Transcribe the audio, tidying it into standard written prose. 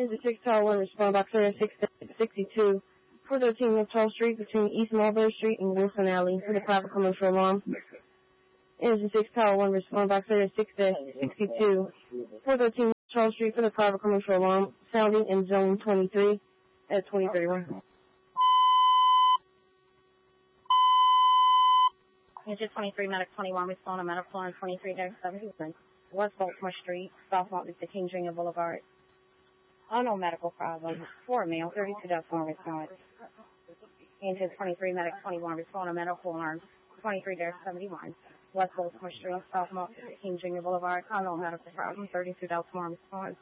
Is a 6 Tower 1 respond box area 662. 413 North Charles Street between East Mulberry Street and Wilson Alley for the private commercial alarm. Is a 6 Tower 1 respond box area 662. 413 North Charles Street for the private commercial alarm sounding in zone 23 at 2031. Engine 23, Medic 21, respond to Medical Alarm 23-71, West Baltimore Street, South Martin Luther King Jr. Boulevard. Unknown medical problem, 4 male, 32 decimal response. Engine 23, Medic 21, respond to Medical Alarm 23-71, West Baltimore Street, South Martin Luther King Jr. Boulevard. Unknown medical problem, 32 decimal response.